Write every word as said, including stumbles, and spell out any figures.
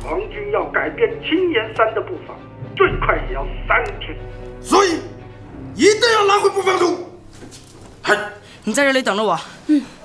皇军要改变青岩山的步伐，最快也要三天， 所以一定要拿回不放路。 嗨， 你在这里等着我。 嗯。